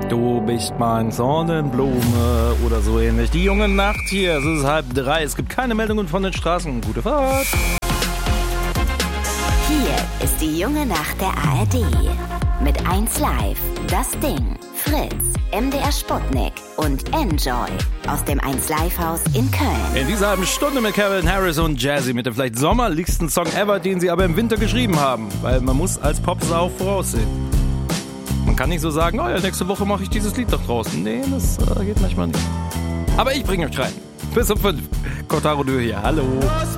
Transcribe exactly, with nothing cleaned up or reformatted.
Du bist mein Sonnenblume oder so ähnlich. Die junge Nacht hier, es ist halb drei. Es gibt keine Meldungen von den Straßen. Gute Fahrt. Hier ist die junge Nacht der A R D. Mit eins Live, Das Ding, Fritz, M D R Sputnik und Enjoy aus dem eins Live Haus in Köln. In dieser halben Stunde mit Calvin Harris und Jazzy mit dem vielleicht sommerlichsten Song ever, den sie aber im Winter geschrieben haben. Weil man muss als Popsau voraussehen. Man kann nicht so sagen, oh ja, nächste Woche mache ich dieses Lied doch draußen. Nee, das äh, geht manchmal nicht. Aber ich bringe euch rein. Bis um fünf. Kotaro Dö hier, hallo.